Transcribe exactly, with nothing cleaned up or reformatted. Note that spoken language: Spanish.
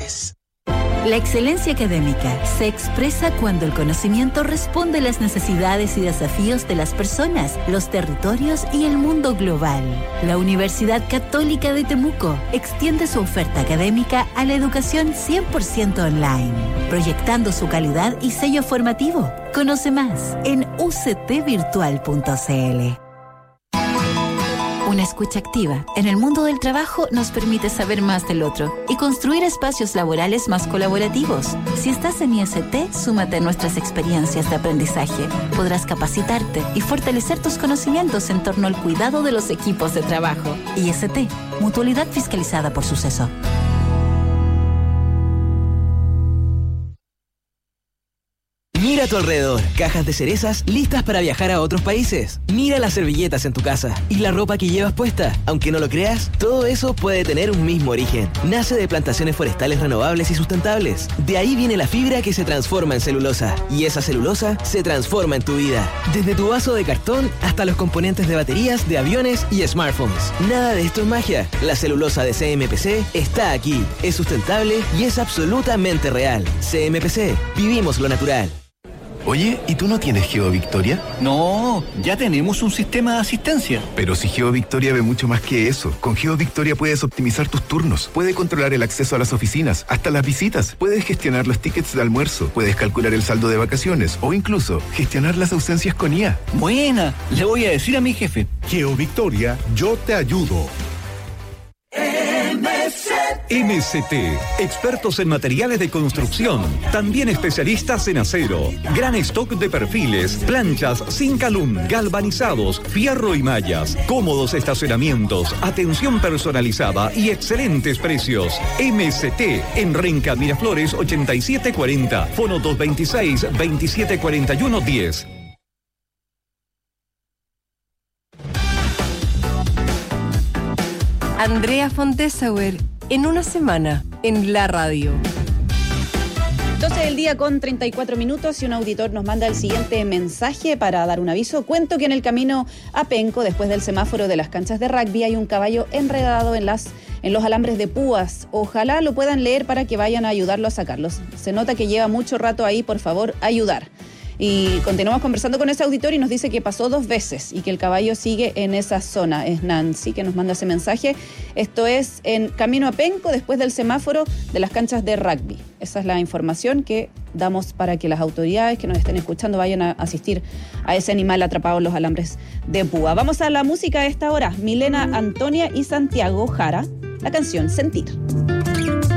Andes. La excelencia académica se expresa cuando el conocimiento responde a las necesidades y desafíos de las personas, los territorios y el mundo global. La Universidad Católica de Temuco extiende su oferta académica a la educación cien por ciento online, proyectando su calidad y sello formativo. Conoce más en u c t virtual punto c l. Una escucha activa en el mundo del trabajo nos permite saber más del otro y construir espacios laborales más colaborativos. Si estás en I S T, súmate a nuestras experiencias de aprendizaje. Podrás capacitarte y fortalecer tus conocimientos en torno al cuidado de los equipos de trabajo. I S T, Mutualidad Fiscalizada por Suceso. Mira a tu alrededor, cajas de cerezas listas para viajar a otros países. Mira las servilletas en tu casa y la ropa que llevas puesta. Aunque no lo creas, todo eso puede tener un mismo origen. Nace de plantaciones forestales renovables y sustentables. De ahí viene la fibra que se transforma en celulosa. Y esa celulosa se transforma en tu vida. Desde tu vaso de cartón hasta los componentes de baterías, de aviones y smartphones. Nada de esto es magia. La celulosa de C M P C está aquí. Es sustentable y es absolutamente real. C M P C. Vivimos lo natural. Oye, ¿y tú no tienes GeoVictoria? No, ya tenemos un sistema de asistencia. Pero si GeoVictoria ve mucho más que eso. Con GeoVictoria puedes optimizar tus turnos, puedes controlar el acceso a las oficinas, hasta las visitas, puedes gestionar los tickets de almuerzo, puedes calcular el saldo de vacaciones o incluso gestionar las ausencias con I A. Buena, le voy a decir a mi jefe. GeoVictoria, yo te ayudo. M C T, expertos en materiales de construcción, también especialistas en acero, gran stock de perfiles, planchas, Zincalum, galvanizados, fierro y mallas, cómodos estacionamientos, atención personalizada y excelentes precios. M C T en Renca Miraflores ochenta y siete cuarenta, fono dos veintiséis, veintisiete cuarenta y uno diez. Andrea Fontesauer, en una semana, en la radio. doce del día con treinta y cuatro minutos y un auditor nos manda el siguiente mensaje para dar un aviso. Cuento que en el camino a Penco, después del semáforo de las canchas de rugby, hay un caballo enredado en, las, en los alambres de púas. Ojalá lo puedan leer para que vayan a ayudarlo a sacarlos. Se nota que lleva mucho rato ahí, por favor, ayudar. Y continuamos conversando con ese auditor y nos dice que pasó dos veces y que el caballo sigue en esa zona. Es Nancy que nos manda ese mensaje. Esto es en camino a Penco, después del semáforo de las canchas de rugby. Esa es la información que damos para que las autoridades que nos estén escuchando vayan a asistir a ese animal atrapado en los alambres de púa. Vamos a la música a esta hora. Milena Antonia y Santiago Jara, la canción Sentir.